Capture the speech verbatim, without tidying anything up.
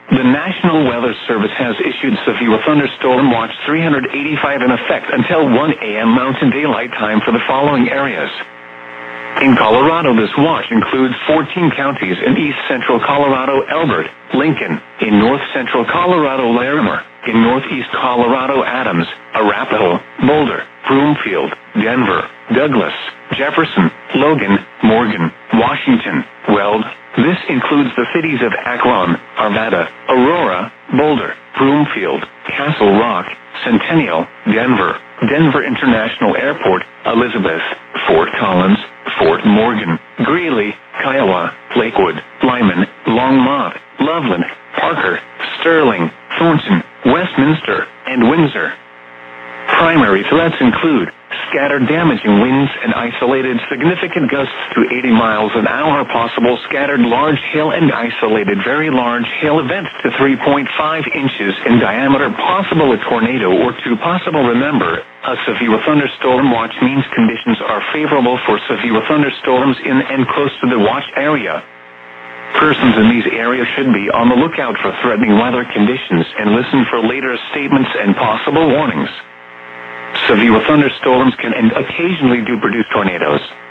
The National Weather Service has issued severe thunderstorm watch three hundred eighty-five in effect until one a.m. Mountain Daylight Time for the following areas. In Colorado, this watch includes fourteen counties in east-central Colorado, Elbert, Lincoln; in north-central Colorado, Larimer; in northeast Colorado, Adams, Arapahoe, Boulder, Broomfield, Denver, Douglas, Jefferson, Logan, Morgan, Washington, Weld. This includes the cities of Akron, Arvada, Aurora, Boulder, Broomfield, Castle Rock, Centennial, Denver, Denver International Airport, Elizabeth, Fort Collins, Fort Morgan, Greeley, Kiowa, Lakewood, Lyman, Longmont, Loveland, Parker, Sterling, Thornton, Westminster, and Windsor. Primary threats include scattered damaging winds and isolated significant gusts to eighty miles an hour, possible scattered large hail and isolated very large hail events to three point five inches in diameter, possible a tornado or two possible. Remember, a severe thunderstorm watch means conditions are favorable for severe thunderstorms in and close to the watch area. Persons in these areas should be on the lookout for threatening weather conditions and listen for later statements and possible warnings. Severe thunderstorms can and occasionally do produce tornadoes.